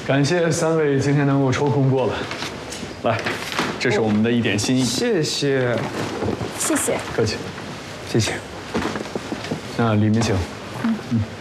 感谢3位今天能够抽空过来。来，这是我们的一点心意。 谢谢， 谢谢。 客气。 谢谢。 那里面请。 嗯。